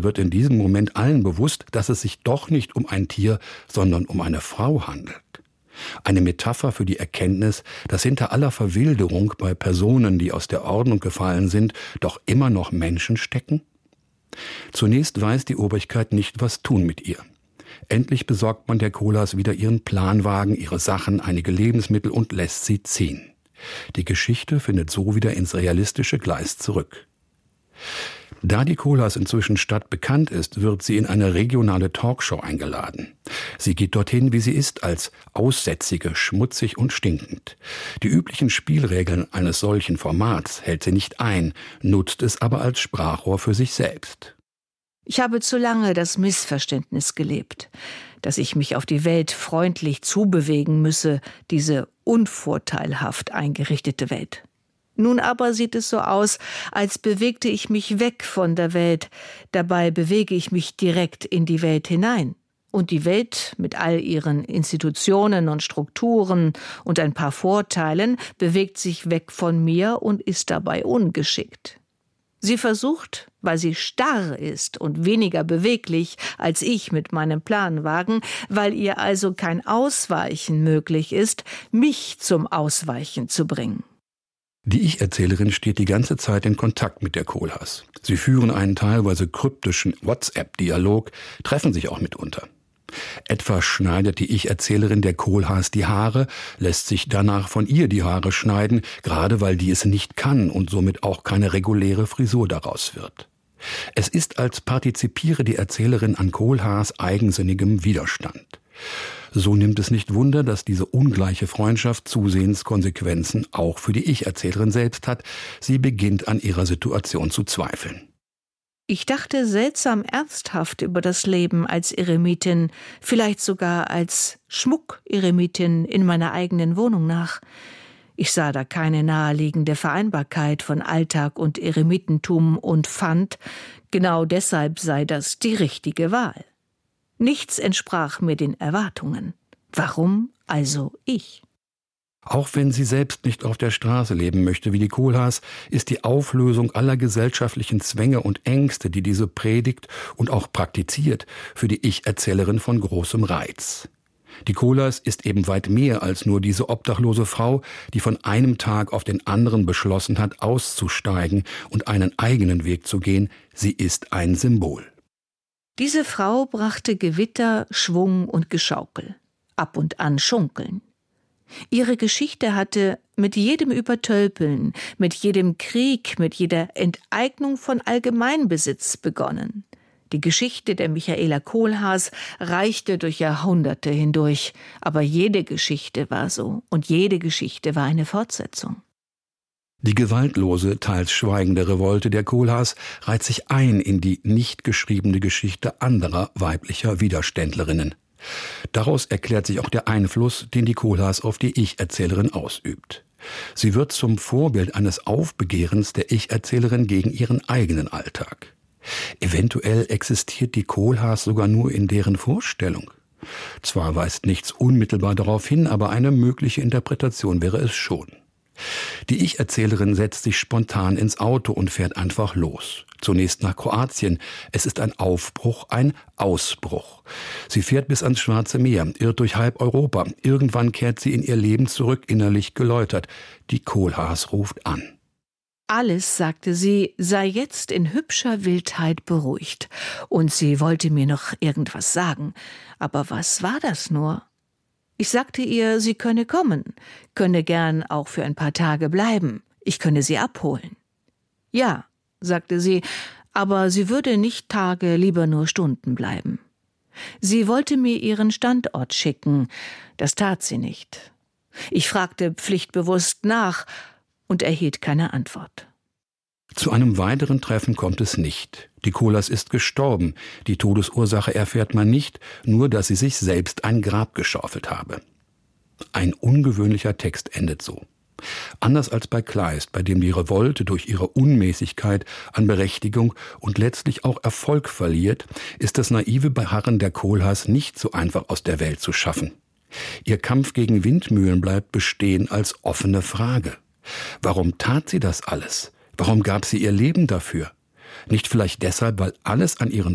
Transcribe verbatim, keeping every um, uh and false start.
wird in diesem Moment allen bewusst, dass es sich doch nicht um ein Tier, sondern um eine Frau handelt. Eine Metapher für die Erkenntnis, dass hinter aller Verwilderung bei Personen, die aus der Ordnung gefallen sind, doch immer noch Menschen stecken? Zunächst weiß die Obrigkeit nicht, was tun mit ihr. Endlich besorgt man der Kohlhaas wieder ihren Planwagen, ihre Sachen, einige Lebensmittel und lässt sie ziehen. Die Geschichte findet so wieder ins realistische Gleis zurück. Da die Kohlhaas inzwischen stadtbekannt ist, wird sie in eine regionale Talkshow eingeladen. Sie geht dorthin, wie sie ist, als Aussätzige, schmutzig und stinkend. Die üblichen Spielregeln eines solchen Formats hält sie nicht ein, nutzt es aber als Sprachrohr für sich selbst. Ich habe zu lange das Missverständnis gelebt, dass ich mich auf die Welt freundlich zubewegen müsse, diese unvorteilhaft eingerichtete Welt. Nun aber sieht es so aus, als bewegte ich mich weg von der Welt. Dabei bewege ich mich direkt in die Welt hinein. Und die Welt mit all ihren Institutionen und Strukturen und ein paar Vorteilen bewegt sich weg von mir und ist dabei ungeschickt. Sie versucht, weil sie starr ist und weniger beweglich als ich mit meinem Planwagen, weil ihr also kein Ausweichen möglich ist, mich zum Ausweichen zu bringen. Die Ich-Erzählerin steht die ganze Zeit in Kontakt mit der Kohlhaas. Sie führen einen teilweise kryptischen WhatsApp-Dialog, treffen sich auch mitunter. Etwa schneidet die Ich-Erzählerin der Kohlhaas die Haare, lässt sich danach von ihr die Haare schneiden, gerade weil die es nicht kann und somit auch keine reguläre Frisur daraus wird. Es ist, als partizipiere die Erzählerin an Kohlhaas eigensinnigem Widerstand. So nimmt es nicht Wunder, dass diese ungleiche Freundschaft zusehends Konsequenzen auch für die Ich-Erzählerin selbst hat. Sie beginnt an ihrer Situation zu zweifeln. Ich dachte seltsam ernsthaft über das Leben als Eremitin, vielleicht sogar als Schmuck-Eremitin in meiner eigenen Wohnung nach. Ich sah da keine naheliegende Vereinbarkeit von Alltag und Eremitentum und fand, genau deshalb sei das die richtige Wahl. Nichts entsprach mir den Erwartungen. Warum also ich? Auch wenn sie selbst nicht auf der Straße leben möchte wie die Kohlhaas, ist die Auflösung aller gesellschaftlichen Zwänge und Ängste, die diese predigt und auch praktiziert, für die Ich-Erzählerin von großem Reiz. Die Kohlhaas ist eben weit mehr als nur diese obdachlose Frau, die von einem Tag auf den anderen beschlossen hat, auszusteigen und einen eigenen Weg zu gehen. Sie ist ein Symbol. Diese Frau brachte Gewitter, Schwung und Geschaukel, ab und an Schunkeln. Ihre Geschichte hatte mit jedem Übertölpeln, mit jedem Krieg, mit jeder Enteignung von Allgemeinbesitz begonnen. Die Geschichte der Michaela Kohlhaas reichte durch Jahrhunderte hindurch, aber jede Geschichte war so und jede Geschichte war eine Fortsetzung. Die gewaltlose, teils schweigende Revolte der Kohlhaas reiht sich ein in die nicht geschriebene Geschichte anderer weiblicher Widerständlerinnen. Daraus erklärt sich auch der Einfluss, den die Kohlhaas auf die Ich-Erzählerin ausübt. Sie wird zum Vorbild eines Aufbegehrens der Ich-Erzählerin gegen ihren eigenen Alltag. Eventuell existiert die Kohlhaas sogar nur in deren Vorstellung. Zwar weist nichts unmittelbar darauf hin, aber eine mögliche Interpretation wäre es schon. Die Ich-Erzählerin setzt sich spontan ins Auto und fährt einfach los. Zunächst nach Kroatien. Es ist ein Aufbruch, ein Ausbruch. Sie fährt bis ans Schwarze Meer, irrt durch halb Europa. Irgendwann kehrt sie in ihr Leben zurück, innerlich geläutert. Die Kohlhaas ruft an. Alles, sagte sie, sei jetzt in hübscher Wildheit beruhigt. Und sie wollte mir noch irgendwas sagen. Aber was war das nur? Ich sagte ihr, sie könne kommen, könne gern auch für ein paar Tage bleiben. Ich könne sie abholen. Ja, sagte sie, aber sie würde nicht Tage, lieber nur Stunden bleiben. Sie wollte mir ihren Standort schicken. Das tat sie nicht. Ich fragte pflichtbewusst nach und erhielt keine Antwort. Zu einem weiteren Treffen kommt es nicht. Die Kohlhaas ist gestorben. Die Todesursache erfährt man nicht, nur dass sie sich selbst ein Grab geschaufelt habe. Ein ungewöhnlicher Text endet so. Anders als bei Kleist, bei dem die Revolte durch ihre Unmäßigkeit an Berechtigung und letztlich auch Erfolg verliert, ist das naive Beharren der Kohlhaas nicht so einfach aus der Welt zu schaffen. Ihr Kampf gegen Windmühlen bleibt bestehen als offene Frage. Warum tat sie das alles? Warum gab sie ihr Leben dafür? Nicht vielleicht deshalb, weil alles an ihren